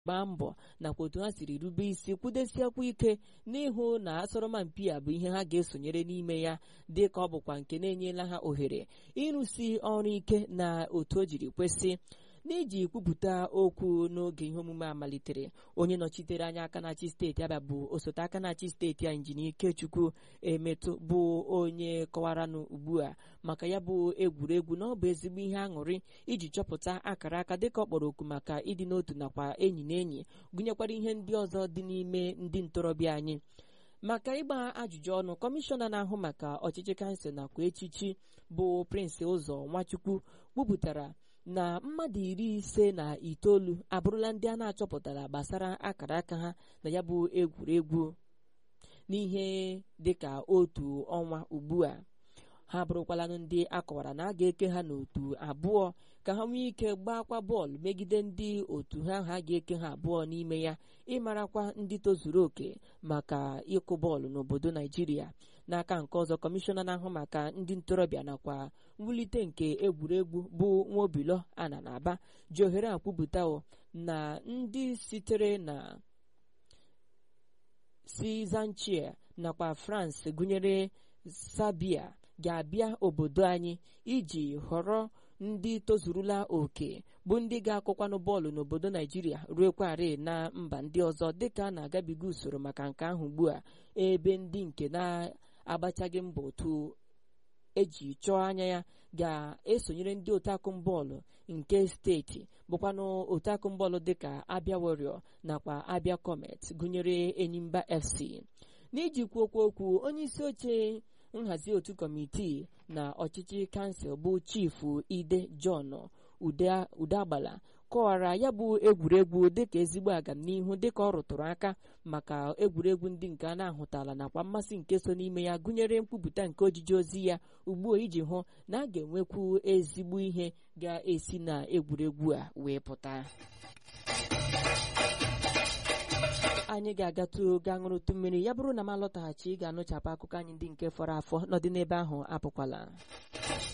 gbaa mbọ nakwa otu ha siri rube isi kwudesiekwa ike n'ihu na asọrọmpi a bụ ihe ha ga-esonyere n'ime ya, dị ka ọ bụkwa nke na-enyela ha ohere ịrụsi ọrụ ike na otu o jiri kwesị. N'iji kwupụta okwu n'oge ihe omume a malitere, onye nọchitere anya aka na-achị steeti Abịa bụ osote aka na-achị steeti a Injinia Ikechukwu Emetụ bụ onye kọwaranụ ugbu a maka ya bụ egwuregwu na ọ bụ ezigbo ihe aṅụrị iji chọpụta akara aka dịka ọ kpọrọ oku maka ịdị n'otu nakwa enyi na enyi, gụnyekwara ihe ndị ọzọ dị n'ime ndị ntorobịa anyị. Maka ịgba ajụjụ ọnụ, kọmishọna na-ahụ maka ọchịchị kansụl nakwa echichi bụ Prince Ụzọ Nwachukwu kwupụtara na mmadụ 59 abụrụla ndị a na-achọpụtara gbasara akara aka ha na ya bụ egwuregwu n'ihe dịka otu ọnwa ugbu a. Ha bụrụkwalanụ ndị akọwara na a ga-eke ha n'otu abụọ ka ha nwee ike gbakwa bọọlụ megide ndị otu ha ga-eke ha abụọ n'ime ya, ịmarakwa ndị tozuru oke maka ịkụ bọọlụ n'obodo Naijiria. N'aka nke ọzọ, kọmishọna na-ahụ maka ndị ntorobịa nakwa mwulite nke egwuregwu bụ Nwobilo Ana na-aba ji ohere a kwupụta na ndị sitere na Zanzibar nakwa France gụnyere Serbia ga-abịa obodo anyị iji họrọ ndị tozurula oke bụ ndị ga-akụkwanụ bọọlụ n'obodo Naijiria ruekwarị na mba ndị ọzọ, dịka a na-agabiga usoro maka nke ahụ ugbu a, ebe ndị nke na-agbachaghị mbọ otu eji chọọ anya ya ga-esonyere ndị otakụm bọọlụ nke steeti bụkwanụ otakụm bọọlụ dịka Abia Warrior nakwa Abia Comet gụnyere Enyimba FC. N'iji kwuokwa okwu, onye isi oche nhazi otu kọmitii na ọchịchị kansụl bụ Chifu Ide John Udeagbala kọwara ya bụ egwuregwu dịka ezigbo agamnihu, dịka ọ rụtụrụ aka maka egwuregwu ndị nke a na-ahụtala nakwa mmasị nke so n'ime ya, gụnyere nkwupụta nke ojiji ozi ya ugbu a iji hụ na a ga-enwekwu ezigbo ihe ga-esi na egwuregwu a wee pụta. Anyị ga-agatụ gaa ṅụrụtụ mmiri, ya bụrụ na m alọtaghachi ị ga-anụchapụ akụkọ anyị ndị nke fọrọ afọ n'ọdị n'ebe ahụ apụkwala.